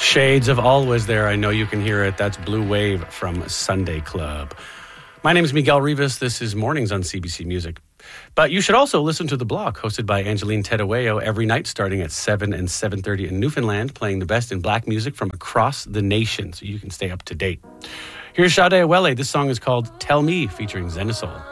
Shades of Always there. I know you can hear it. That's Blue Wave from Sunday Club. My name is Miguel Rivas. This is Mornings on CBC Music. But you should also listen to The Block, hosted by Angeline Tedawayo, every night starting at 7 and 7:30 in Newfoundland, playing the best in black music from across the nation so you can stay up to date. Here's Sade Awele. This song is called Tell Me, featuring Zenisol.